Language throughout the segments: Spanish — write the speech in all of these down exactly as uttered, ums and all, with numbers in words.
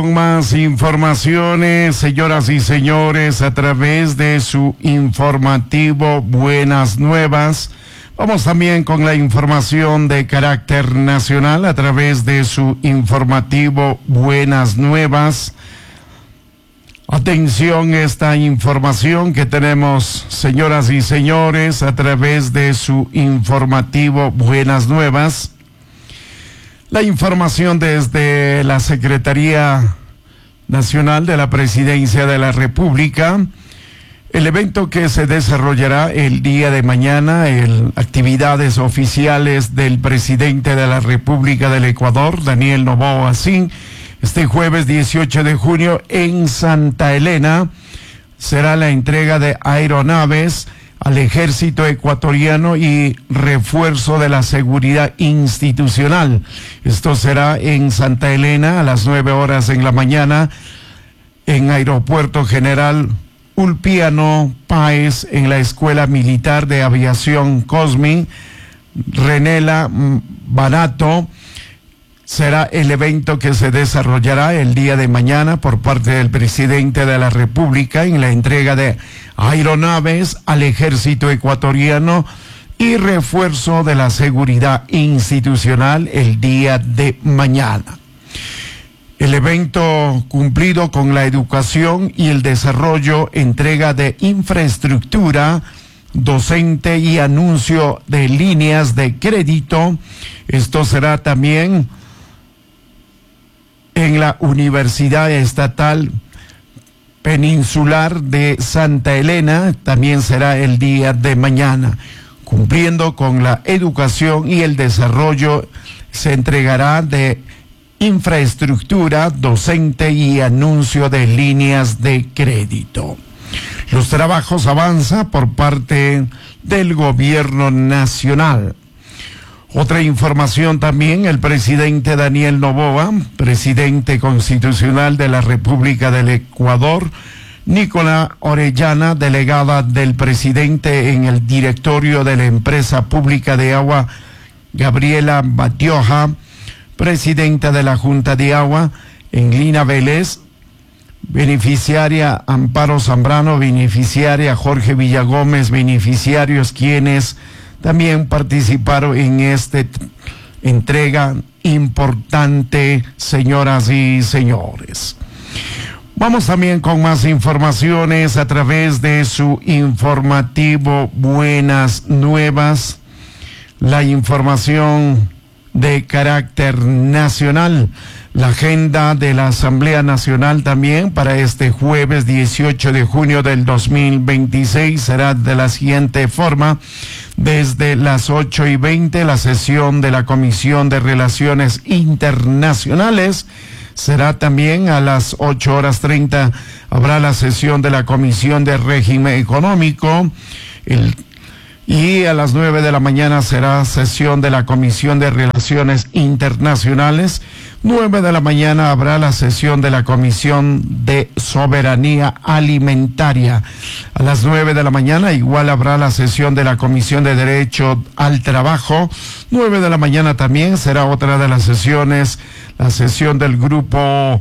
Más informaciones, señoras y señores, a través de su informativo Buenas Nuevas. Vamos también con la información de carácter nacional a través de su informativo Buenas Nuevas. Atención, esta información que tenemos, señoras y señores, a través de su informativo Buenas Nuevas. La información desde la Secretaría Nacional de la Presidencia de la República. El evento que se desarrollará el día de mañana, en actividades oficiales del presidente de la República del Ecuador, Daniel Noboa Sin, este jueves dieciocho de junio en Santa Elena, será la entrega de aeronaves al ejército ecuatoriano y refuerzo de la seguridad institucional. Esto será en Santa Elena a las nueve horas en la mañana en Aeropuerto General Ulpiano Páez, en la Escuela Militar de Aviación Cosmin Renela Barato. Será el evento que se desarrollará el día de mañana por parte del presidente de la República en la entrega de aeronaves al ejército ecuatoriano y refuerzo de la seguridad institucional el día de mañana. El evento cumplido con la educación y el desarrollo, entrega de infraestructura docente y anuncio de líneas de crédito. Esto será también en la Universidad Estatal Peninsular de Santa Elena, también será el día de mañana. Cumpliendo con la educación y el desarrollo, se entregará de infraestructura docente y anuncio de líneas de crédito. Los trabajos avanzan por parte del gobierno nacional. Otra información también, el presidente Daniel Noboa, presidente constitucional de la República del Ecuador, Nicolás Orellana, delegada del presidente en el directorio de la empresa pública de agua, Gabriela Batioja, presidenta de la Junta de Agua, Enlina Vélez, beneficiaria Amparo Zambrano, beneficiaria Jorge Villagómez, beneficiarios quienes también participaron en esta entrega importante, señoras y señores. Vamos también con más informaciones a través de su informativo Buenas Nuevas. La información de carácter nacional. La agenda de la Asamblea Nacional también para este jueves dieciocho de junio del dos mil veintiséis será de la siguiente forma. Desde las ocho y veinte, la sesión de la Comisión de Relaciones Internacionales. Será también a las ocho horas treinta, habrá la sesión de la Comisión de Régimen Económico. El Y a las nueve de la mañana será sesión de la Comisión de Relaciones Internacionales. Nueve de la mañana habrá la sesión de la Comisión de Soberanía Alimentaria. A las nueve de la mañana igual habrá la sesión de la Comisión de Derecho al Trabajo. Nueve de la mañana también será otra de las sesiones, la sesión del Grupo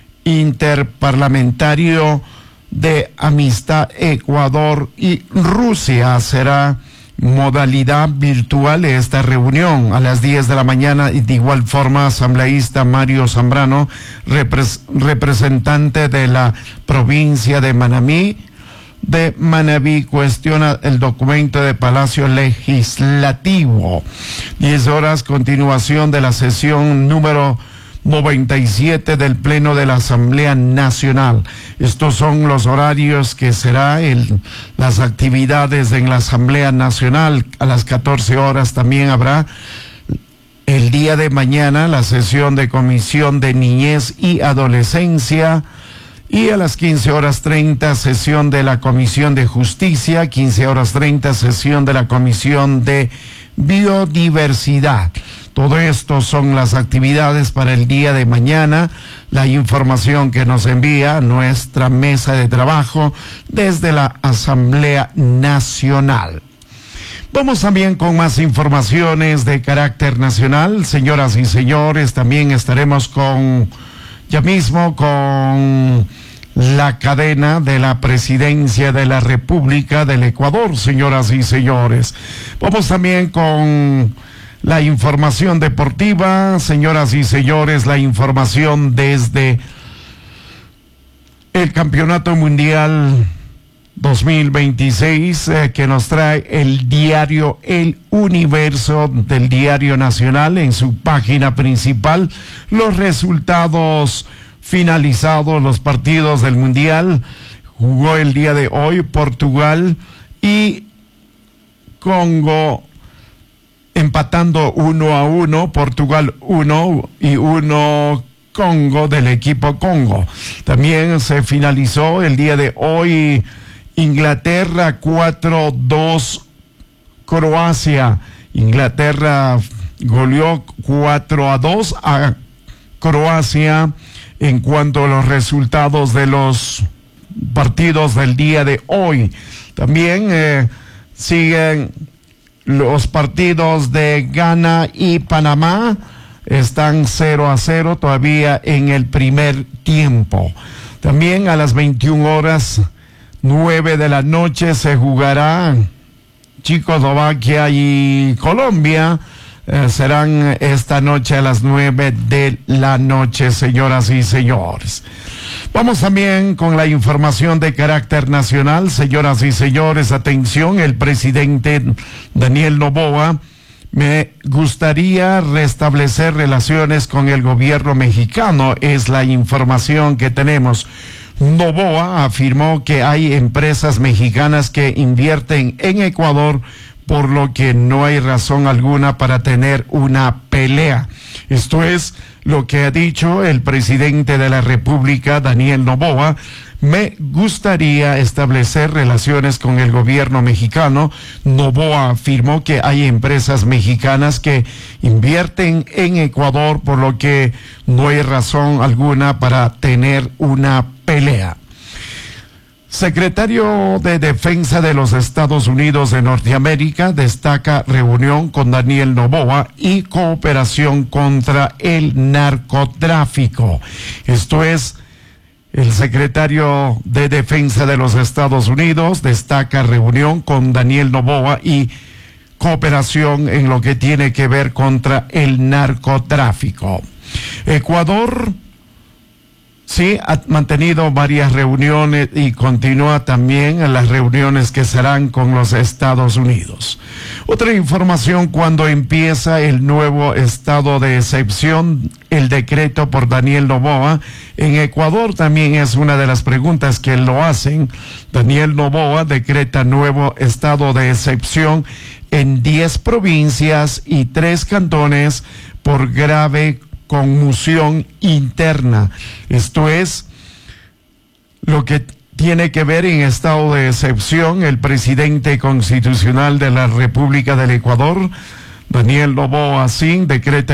Interparlamentario de Amistad Ecuador y Rusia. Será modalidad virtual esta reunión a las diez de la mañana, y de igual forma asambleísta Mario Zambrano, repres, representante de la provincia de Manabí, de Manabí, cuestiona el documento de Palacio Legislativo. diez horas, continuación de la sesión número noventa y siete del Pleno de la Asamblea Nacional. Estos son los horarios que será el, las actividades en la Asamblea Nacional. A las catorce horas también habrá el día de mañana la sesión de Comisión de Niñez y Adolescencia, y a las quince horas treinta sesión de la Comisión de Justicia, quince horas treinta sesión de la Comisión de Biodiversidad. Todo esto son las actividades para el día de mañana, la información que nos envía nuestra mesa de trabajo desde la Asamblea Nacional. Vamos también con más informaciones de carácter nacional. Señoras y señores, también estaremos con ya mismo con la cadena de la presidencia de la República del Ecuador, señoras y señores. Vamos también con la información deportiva, señoras y señores, la información desde el Campeonato Mundial dos mil veintiséis eh, que nos trae el diario El Universo del Diario Nacional en su página principal. Los resultados finalizados, los partidos del Mundial. Jugó el día de hoy Portugal y Congo empatando uno a uno, Portugal uno y uno Congo del equipo Congo. También se finalizó el día de hoy Inglaterra cuatro dos Croacia. Inglaterra goleó cuatro a dos a Croacia. En cuanto a los resultados de los partidos del día de hoy, también eh, siguen los partidos de Ghana y Panamá. Están cero a cero todavía en el primer tiempo. También a las veintiuna horas nueve de la noche se jugará Checoslovaquia y Colombia. Eh, serán esta noche a las nueve de la noche, señoras y señores. Vamos también con la información de carácter nacional, señoras y señores. Atención, el presidente Daniel Noboa: me gustaría restablecer relaciones con el gobierno mexicano, es la información que tenemos. Noboa afirmó que hay empresas mexicanas que invierten en Ecuador, por lo que no hay razón alguna para tener una pelea. Esto es lo que ha dicho el presidente de la República, Daniel Noboa. Me gustaría establecer relaciones con el gobierno mexicano. Noboa afirmó que hay empresas mexicanas que invierten en Ecuador, por lo que no hay razón alguna para tener una pelea. Secretario de Defensa de los Estados Unidos de Norteamérica destaca reunión con Daniel Noboa y cooperación contra el narcotráfico. Esto es, el secretario de Defensa de los Estados Unidos destaca reunión con Daniel Noboa y cooperación en lo que tiene que ver contra el narcotráfico. Ecuador sí ha mantenido varias reuniones y continúa también en las reuniones que serán con los Estados Unidos. Otra información: cuando empieza el nuevo estado de excepción, el decreto por Daniel Noboa en Ecuador, también es una de las preguntas que lo hacen. Daniel Noboa decreta nuevo estado de excepción en diez provincias y tres cantones por grave conmoción interna. Esto es lo que tiene que ver en estado de excepción. El presidente constitucional de la República del Ecuador, Daniel Noboa, así decreta